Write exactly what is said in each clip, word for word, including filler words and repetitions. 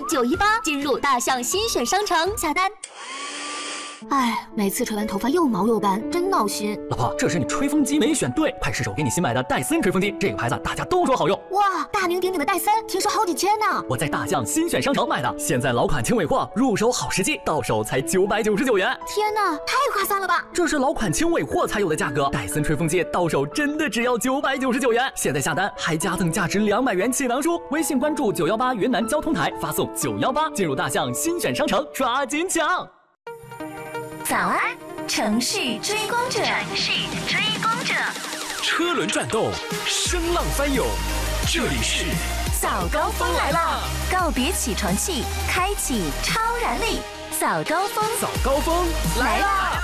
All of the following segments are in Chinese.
九一八，进入大象新选商城下单。哎，每次吹完头发又毛又斑，真闹心。 老婆，这是你吹风机没选对，快试试我给你新买的戴森吹风机，这个牌子大家都说好用。 哇，大名鼎鼎的戴森，听说好几千呢。 我在大象新选商城买的，现在老款轻尾货，入手好时机，到手才九百九十九元。 天哪，太划算了吧！ 这是老款轻尾货才有的价格，戴森吹风机到手真的只要九百九十九元。现在下单还加赠价值两百元气囊书，微信关注九幺八云南交通台，发送九幺八进入大象新选商城，抓紧抢！ 早安，城市追光者，城市追光者， 车轮转动，声浪翻涌，这里是早高峰来啦！告别起床气，开启超燃力，早高峰， 早高峰来啦！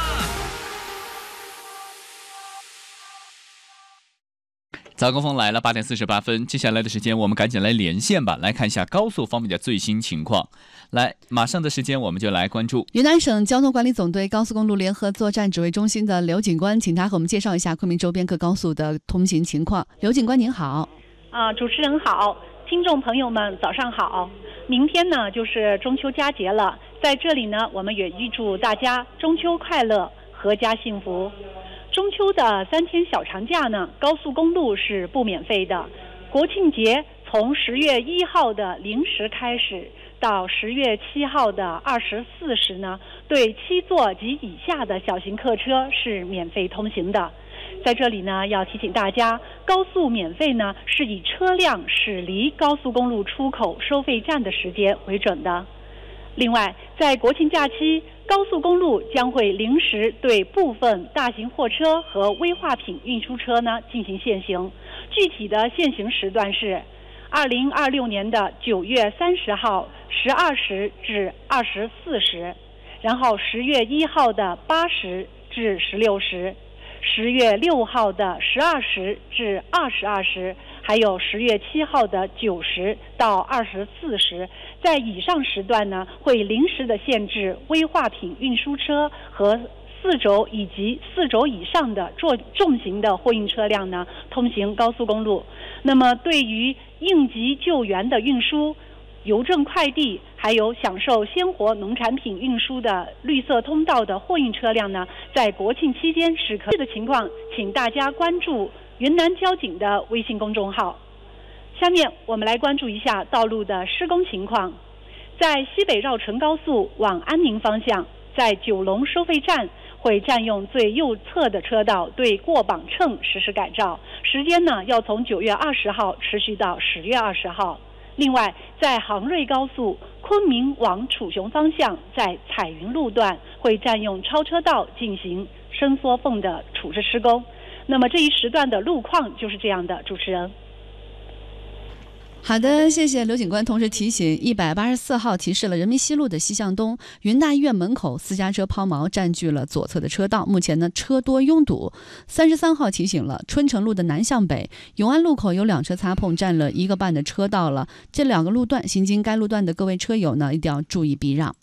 早高峰来了，八点四十八分。接下来的时间，我们赶紧来连线吧，来看一下高速方面的最新情况。来，马上的时间，我们就来关注云南省交通管理总队高速公路联合作战指挥中心的刘警官，请他和我们介绍一下昆明周边各高速的通行情况。刘警官您好。 啊，主持人好，听众朋友们早上好。明天呢就是中秋佳节了，在这里呢，我们也预祝大家中秋快乐，阖家幸福。中秋的三天小长假呢，高速公路是不免费的。国庆节从十月一号的零时开始，到十月七号的二十四时呢，对七座及以下的小型客车是免费通行的。在这里呢，要提醒大家，高速免费呢是以车辆驶离高速公路出口收费站的时间为准的。另外，在国庆假期，高速公路将会临时对部分大型货车和危化品运输车呢进行限行，具体的限行时段是二零二六年的九月三十号十二时至二十四时，然后十月一号的八时至十六时，十月六号的十二时至二十二时，还有十月七号的九时到二十四时。在以上时段呢，会临时的限制危化品运输车和四轴以及四轴以上的重重型的货运车辆呢通行高速公路。那么对于应急救援的运输、邮政快递，还有享受鲜活农产品运输的绿色通道的货运车辆呢，在国庆期间是可以的情况，请大家关注云南交警的微信公众号。下面我们来关注一下道路的施工情况。在西北绕城高速往安宁方向，在九龙收费站会占用最右侧的车道对过磅秤实施改造，时间呢要从九月二十号持续到十月二十号。另外，在杭瑞高速昆明往楚雄方向，在彩云路段会占用超车道进行伸缩缝的处置施工。那么这一时段的路况就是这样的，主持人。 好的，谢谢刘警官。同时提醒，一百八十四号提示了人民西路的西向东云大医院门口私家车抛锚占据了左侧的车道，目前呢车多拥堵。三十三号提醒了春城路的南向北永安路口有两车擦碰，占了一个半的车道了。这两个路段行经该路段的各位车友呢，一定要注意避让。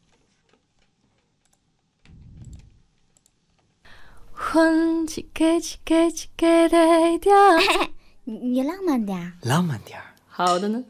混一个一个一个的调， 你浪漫点， 浪漫点。 好的呢。